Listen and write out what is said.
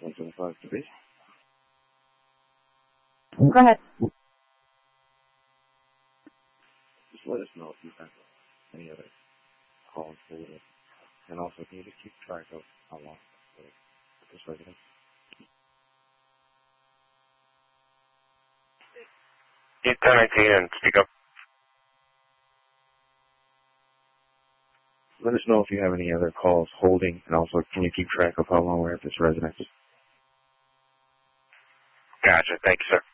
175 division. Go ahead. Just let us know if you have any other calls holding. And also, can you just keep track of how long this resident? Get 1019 and speak up. Let us know if you have any other calls holding, and also, can you keep track of how long we're at this residence? Gotcha. Thank you, sir.